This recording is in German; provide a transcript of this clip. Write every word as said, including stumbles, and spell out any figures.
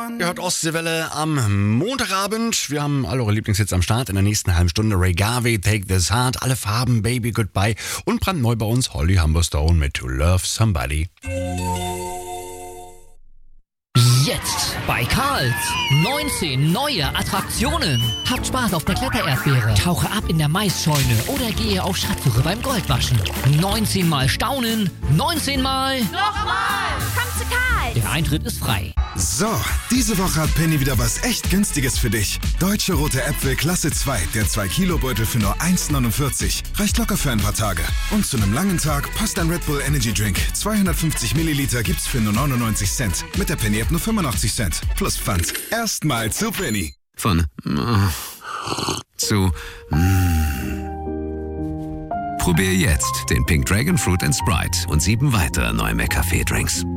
Ihr hört Ostseewelle am Montagabend. Wir haben alle eure Lieblingshits am Start. In der nächsten halben Stunde Ray Garvey, Take This Heart, Alle Farben, Baby Goodbye und brandneu bei uns Holly Humberstone mit To Love Somebody. Jetzt bei Karls neunzehn neue Attraktionen. Habt Spaß auf der Klettererdbeere, tauche ab in der Maisscheune oder gehe auf Schatzsuche beim Goldwaschen. neunzehn Mal staunen, neunzehn Mal... Nochmal! Komm zu Karls! Der Eintritt ist frei. So, diese Woche hat Penny wieder was echt Günstiges für dich. Deutsche rote Äpfel Klasse zwei, der zwei Kilo Beutel für nur eins neunundvierzig. Reicht locker für ein paar Tage. Und zu einem langen Tag passt ein Red Bull Energy Drink. zweihundertfünfzig Milliliter gibt's für nur neunundneunzig Cent. Mit der Penny App nur fünfundachtzig Cent. Plus Pfand. Erstmal zu Penny. Von äh, zu mm. Probier jetzt den Pink Dragon Fruit and Sprite und sieben weitere neue McCafé Drinks.